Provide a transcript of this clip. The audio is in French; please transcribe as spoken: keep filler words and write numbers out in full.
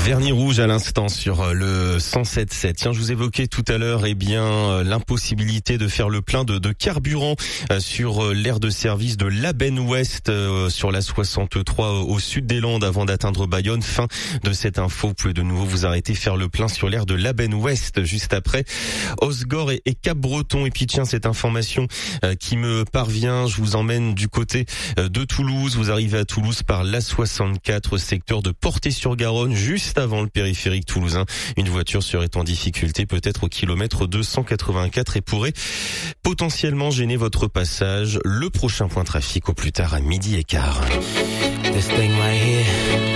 Vernis rouge à l'instant sur le cent sept sept. Tiens, je vous évoquais tout à l'heure, eh bien, l'impossibilité de faire le plein de, de carburant sur l'aire de service de l'Aben Ouest sur la soixante-trois au sud des Landes avant d'atteindre Bayonne. Fin de cette info. Vous pouvez de nouveau vous arrêter faire le plein sur l'aire de l'Aben Ouest juste après Osgore et, et Cap-Breton. Et puis tiens, cette information qui me parvient, je vous emmène du côté de Toulouse. Vous arrivez à Toulouse par l'A soixante-quatre, secteur de Portée-sur-Garonne, juste avant le périphérique toulousain. Une voiture serait en difficulté, peut-être au kilomètre deux cent quatre-vingt-quatre, et pourrait potentiellement gêner votre passage. Le prochain point trafic au plus tard à midi et quart. This thing right here.